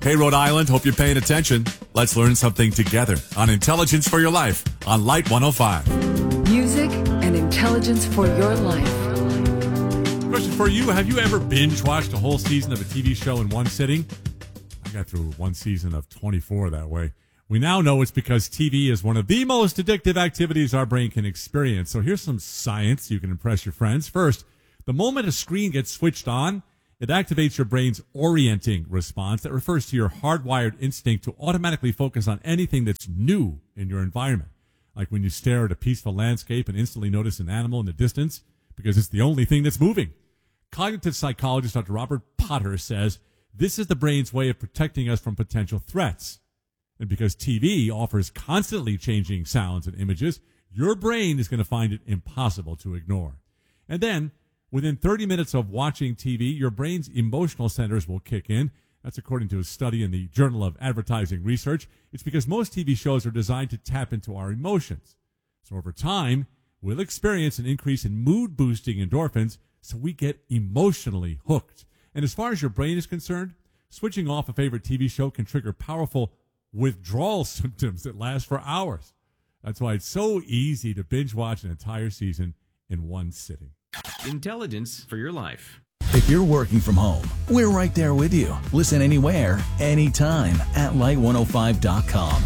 Hey, Rhode Island, hope you're paying attention. Let's learn something together on Intelligence for Your Life on Light 105. Music and intelligence for your life. Question for you. Have you ever binge-watched a whole season of a TV show in one sitting? I got through one season of 24 that way. We now know it's because TV is one of the most addictive activities our brain can experience. So here's some science you can impress your friends. First, the moment a screen gets switched on, it activates your brain's orienting response that refers to your hardwired instinct to automatically focus on anything that's new in your environment. Like when you stare at a peaceful landscape and instantly notice an animal in the distance because it's the only thing that's moving. Cognitive psychologist Dr. Robert Potter says this is the brain's way of protecting us from potential threats. And because TV offers constantly changing sounds and images, your brain is going to find it impossible to ignore. And then, within 30 minutes of watching TV, your brain's emotional centers will kick in. That's according to a study in the Journal of Advertising Research. It's because most TV shows are designed to tap into our emotions. So over time, we'll experience an increase in mood-boosting endorphins, so we get emotionally hooked. And as far as your brain is concerned, switching off a favorite TV show can trigger powerful withdrawal symptoms that last for hours. That's why it's so easy to binge-watch an entire season in one sitting. Intelligence for your life. If you're working from home, we're right there with you. Listen anywhere, anytime at light105.com.